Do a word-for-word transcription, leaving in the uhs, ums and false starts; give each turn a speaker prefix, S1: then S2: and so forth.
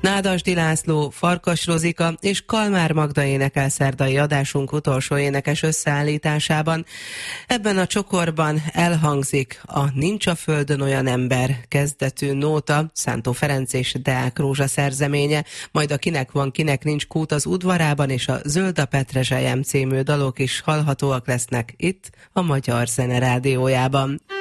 S1: Nádasdy László, Farkas Rozika és Kalmár Magda énekel szerdai adásunk utolsó énekes összeállításában. Ebben a csokorban elhangzik a Nincs a földön olyan ember kezdetű nóta, Szántó Ferenc és Deák Rózsa szerzeménye, majd a Kinek van, kinek nincs kút az udvarában és a Zöld a Petrezselyem című dalok is hallhatóak lesznek itt a Magyar Zene Rádiójában.